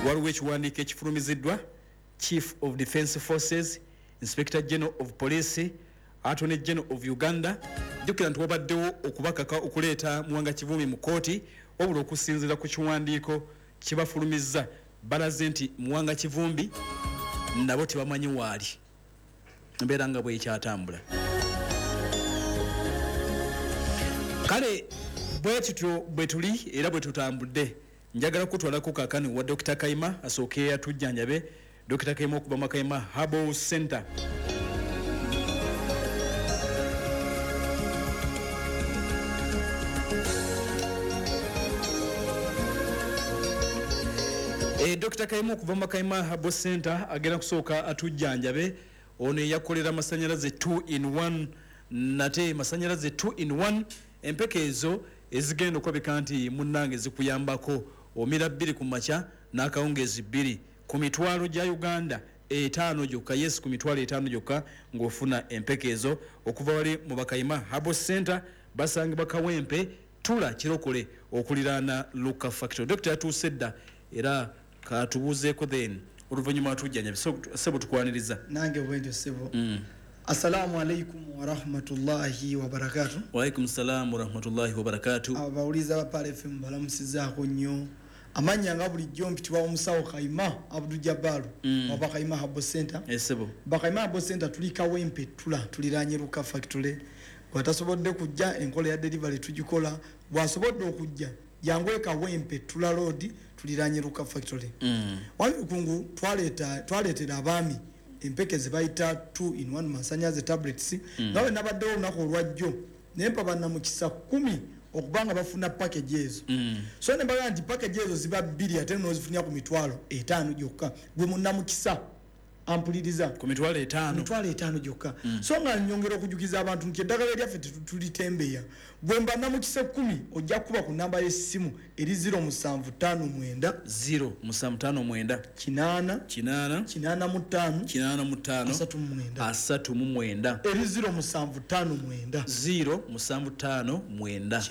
waliwo ekiwandiiko ekifulumiziddwa Chief of Defence Forces, Inspector General of Police, Attorney General of Uganda, jukira nti wabaddewo okubakaka okuleeta Muwanga Kivumbi mu kooti wabula okusinziira ku kiwandiiko kibafulumizza balaze nti Muwanga Kivumbi nabo tebamanyi waali embeera nga bwekyatambula. Kale bwekityo bwe tuli era bwe tutambudde njagala kutwalako kaakano wa Dr. Kayima asooke yatujjanjabe. Dr. Kayima okuva mu Kayima Herbal Center. Dr. Kayima okuva mu Kayima Herbal Center agenda kusooka atujjanjabe. Ono yakolera masanyalaze 2 in 1 nate masanyalaze 2 in 1 empekezo ezigenda okulabika nti munnange zikuyambako omira 2 ku makya n'akawungezi 2 ku mitwalo gya Uganda 5 gyokka. Yes, ku mitwalo 5 gyokka ng'ofuna empekezo okuva wali mu Bakayima Herbal Center basangibwa Kawempe Tula Kirokole okuliraana Luka Factory. Dr. yatuuse dda era katubuuzeeko then oluvannyuma atujjanja sebo tukwaniriza nange bwentyo sebo. Assalamu alaikum wa rahmatullahi wa barakatuh. Wa alaikum salam wa rahmatullahi wa barakatuh. Abawuliza ba Pale FM balamusizaako nnyo. Amanya nga bulijjo mpitibwa omusawo Kayima Abdul Jabbaru wa Bakayima Herbal Center. Esebo Bakayima Herbal Center tuli Kawempe Tula tuliraanye Luka Factory. Watasobodde kujja enkola ya delivery tugikola. Bwasobodde okujja jangwe Kawempe Tula Road tuliraanye Luka Factory. Wali kungu twaleetera abaami empekeze bayita 2 in 1 masanyaze tablets. Nawe nabaddewo olunaku olwajjo nempa bannamukisa 10 okubanga bafuna package ezo. So ne baga nti package ezo ziba 2 ate nozifunya ku mitwalo 5 gyokka. Gwe munnamukisa ampuliriza ku mitwalo 5 gyokka. So nga nyongera okujukiza abantu nti eddagala lyaffe tulitembeya. Gwe mbannamukisa 10 ojja kuba ku namba y'essimu eri 0759 075 kinana 85 39 eri 0759 075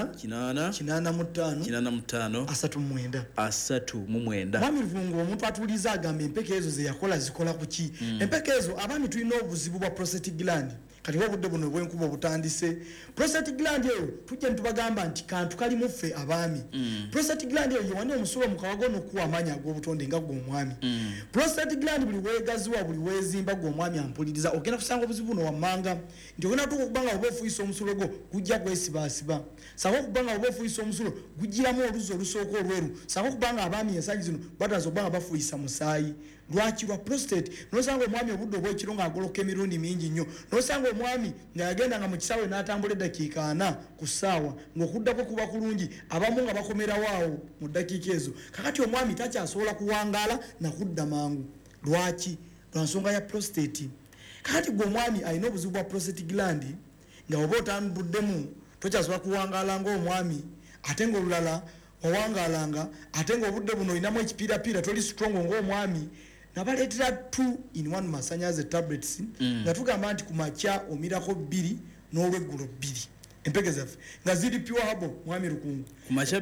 kinana Mwami Ruvungu omuntu atuliza agamba empeke ezo ze yakola zikola kuki. Empeke ezo abaami tulina obuzibu bwa prostate gland. Kati obudde buno bwenkuba obutandise. Prostate gland eyo tujja ntubagamba nti kantu kali muffe abaami. Prostate gland eyo yewani omusulo mukawagono kuwa amanya ag'obutonde nga gw'omwami. Prostate gland buli weegaziwa buli weezimba gw'omwami ampuliriza ogenda kusanga obuzibu buno wammanga nti ogenda tuka okubanga oba ofuyisa omusulo gwo gujja kwesibaasiba. Sanga okubanga oba ofuyisa omusulo gujjiramu oluzi olusooka olweru. Sanga okubanga abaami ensangi zino bataza okubanga bafuyisa musaayi. Lwaki lwa prostate nosanga omwami obudde obw'ekiro ng'agoloka emirundi mingi nnyo. Nosanga omwami ng'agenda nga mu kisaawe n'atambula eddakiika 4 ku ssaawa ng'okuddako kuba kulungi abamu nga bakomerawo awo mu ddakiika ezo. Kakati omwami takyasobola kuwangaala nakudda mangu. Lwaki? Lwa nsonga ya prostate. Kakati gwe omwami alina obuzibu bwa prostate gland nga oba otambuddemu tokyasobola kuwangaala ng'omwami ate ng'olulala wawangaalanga ate ng'obudde buno olinamu ekipiirapiira toli strong ng'omwami. Nabaleetera 2 in 1 masanyaze tablets nga tugamba nti ku makya omirako 2 n'olweggulo 2 empeke zaffe nga ziri pure herbal mwami Lukungu ku makya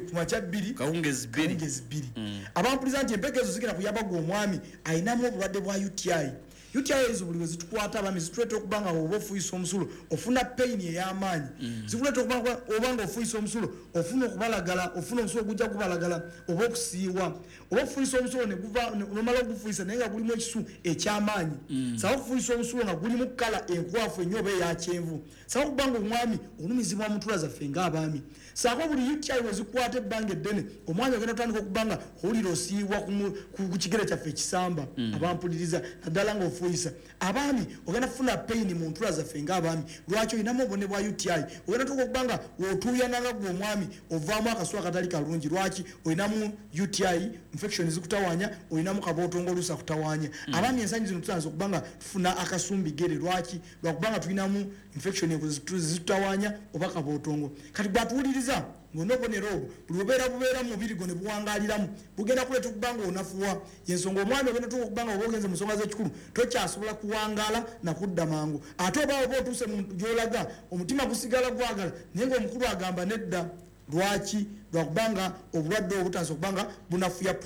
2 kawungezi 2 abampuliza nti empeke ezo zigenda kuyamba gw'omwami ayinamu obulwadde bwa UTI. UTI ezo buli we zitukwata abaami zituleeta okubanga oba ofuyisa omusulo ofuna pain ey'amaanyi. Zikuleeta okubanga obanga ofuyisa omusulo ofuna okubalagala ofuna omusulo gujja kubalagala oba okusiiwa oba ofuyisa omusulo ne guva nomala ogufuyisa naye nga gulimu ekisu eky'amaanyi. Sawa okufuyisa omusulo nga gulimu kala enkwafu ennyo oba eya kyenvu. Sawa okubanga omwami olumizibwa mu ntula zaffe ng'abaami. Sawa buli UTI we zikwata ebbanga eddene omwami ogenda otandika okubanga owulira osiiwa ku kigere kyaffe ekisamba abampuliriza naddala ng'ofuyisa. Abaami ogenda kufuna pain mu ntula zaffe ng'abaami. Lwaki olinamu obone bwa UTI ogenda tuka okubanga w'otuuyananga gwe omwami ovaamu akasuwa akatali kalungi. Lwaki? Olinamu UTI infection zikutawanya olinamu kabootongo oluusa kutawanya. Abaami ensangi zino tusanze okubanga tufuna akasumbigere. Lwaki? Lwakubanga tulinamu infection zitutawanya oba kabootongo. Kati bwatuwuliriza ng'onobonero obwo buli bubeera mu mubiri gwo ne buwangaaliramu bugenda kuleeta okubanga onafuwa. Yensonga omwami ogenda tuka okubanga oba ogenze mu nsonga z'ekikulu tokyasobola kuwangaala nakudda mangu. Ate oba otuuse mu gy'olaga omutima gusigala gwagala naye ng'omukulu agamba nedda. Lwaki? Lwakubanga obulwadde obutaanza okubanga bunafuya